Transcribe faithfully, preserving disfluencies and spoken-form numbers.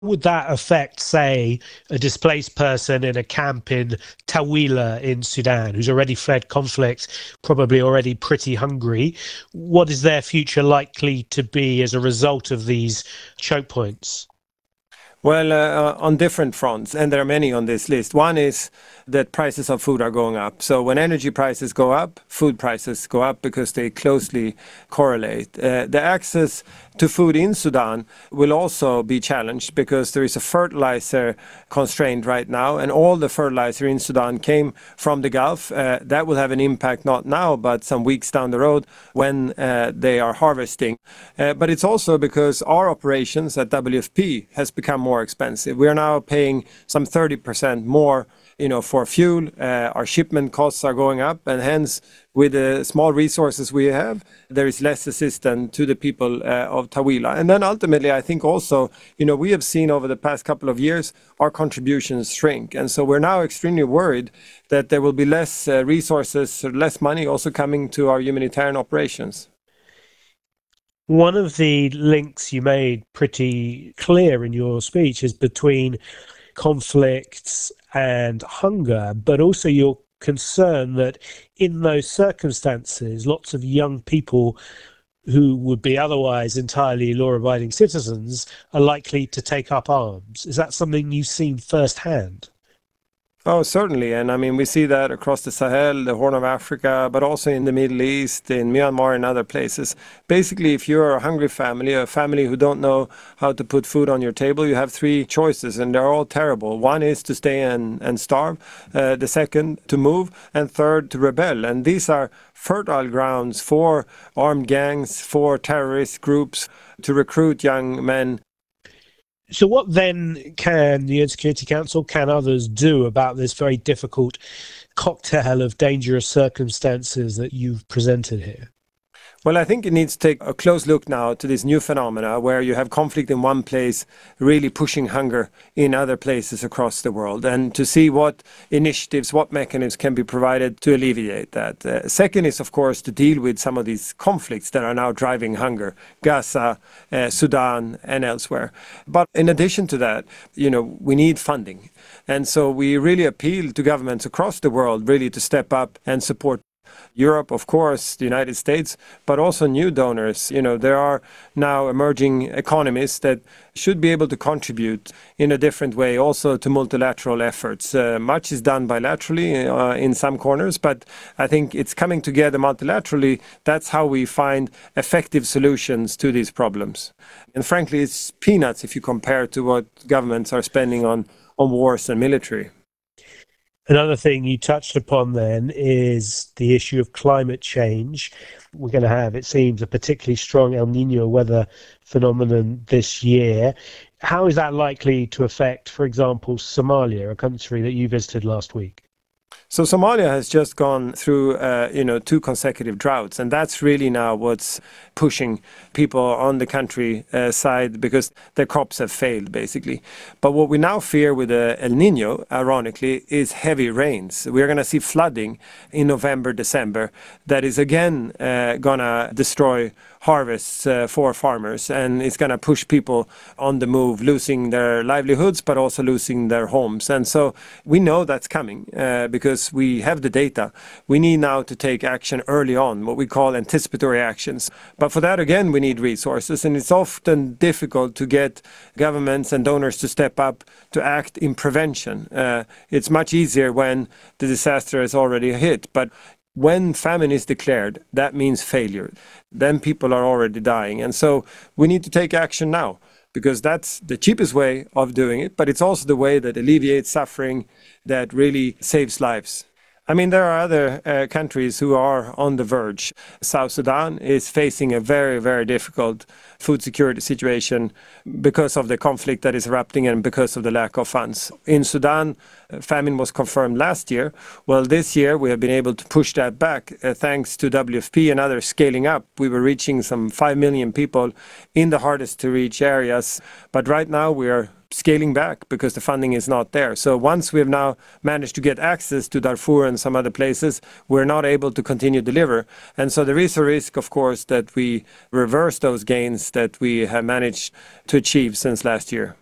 Would that affect, say, a displaced person in a camp in Tawila in Sudan, who's already fled conflict, probably already pretty hungry? What is their future likely to be as a result of these choke points? Well, uh, on different fronts, and there are many on this list. One is that prices of food are going up. So when energy prices go up, food prices go up because they closely correlate. Uh, the access to food in Sudan will also be challenged because there is a fertilizer constraint right now, and all the fertilizer in Sudan came from the Gulf. Uh, that will have an impact not now, but some weeks down the road when uh, they are harvesting. Uh, but it's also because our operations at W F P has become more expensive. We are now paying some thirty percent more, you know, for fuel. Uh, our shipment costs are going up, and hence, with the small resources we have, there is less assistance to the people uh, of Tawila. And then ultimately, I think also, you know, we have seen over the past couple of years our contributions shrink. And so we're now extremely worried that there will be less uh, resources, less money also coming to our humanitarian operations. One of the links you made pretty clear in your speech is between conflicts and hunger, but also your concern that in those circumstances, lots of young people who would be otherwise entirely law-abiding citizens are likely to take up arms. Is that something you've seen firsthand? Oh, certainly. And I mean, we see that across the Sahel, the Horn of Africa, but also in the Middle East, in Myanmar and other places. Basically, if you're a hungry family, a family who don't know how to put food on your table, you have three choices, and they're all terrible. One is to stay and, and starve, uh, the second, to move, and third, to rebel. And these are fertile grounds for armed gangs, for terrorist groups to recruit young men. So what then can the U N Security Council, can others do about this very difficult cocktail of dangerous circumstances that you've presented here? Well, I think it needs to take a close look now to this new phenomena where you have conflict in one place really pushing hunger in other places across the world, and to see what initiatives, what mechanisms can be provided to alleviate that. Uh, second is, of course, to deal with some of these conflicts that are now driving hunger, Gaza, uh, Sudan, and elsewhere. But in addition to that, you know, we need funding. And so we really appeal to governments across the world really to step up and support Europe, of course, the United States, but also new donors. You know, there are now emerging economies that should be able to contribute in a different way also to multilateral efforts. Uh, much is done bilaterally uh, in some corners, but I think it's coming together multilaterally. That's how we find effective solutions to these problems. And frankly, it's peanuts if you compare to what governments are spending on, on wars and military. Another thing you touched upon then is the issue of climate change. We're going to have, it seems, a particularly strong El Nino weather phenomenon this year. How is that likely to affect, for example, Somalia, a country that you visited last week? So Somalia has just gone through, uh, you know, two consecutive droughts, and that's really now what's pushing people on the country uh, side because their crops have failed, basically. But what we now fear with the El Nino, ironically, is heavy rains. We're going to see flooding in November, December that is again uh, going to destroy harvests uh, for farmers, and it's going to push people on the move, losing their livelihoods, but also losing their homes. And so we know that's coming uh, because we have the data. We need now to take action early on, what we call anticipatory actions. But for that, again, we need resources, and it's often difficult to get governments and donors to step up to act in prevention. Uh, it's much easier when the disaster has already hit, but when famine is declared, that means failure. Then people are already dying. And so we need to take action now because that's the cheapest way of doing it, but it's also the way that alleviates suffering, that really saves lives. I mean, there are other uh, countries who are on the verge. South Sudan is facing a very, very difficult food security situation because of the conflict that is erupting and because of the lack of funds. In Sudan, famine was confirmed last year. Well, this year we have been able to push that back uh, thanks to W F P and others scaling up. We were reaching some five million people in the hardest to reach areas. But right now we are scaling back because the funding is not there. So once we have now managed to get access to Darfur and some other places, we're not able to continue to deliver. And so there is a risk, of course, that we reverse those gains that we have managed to achieve since last year.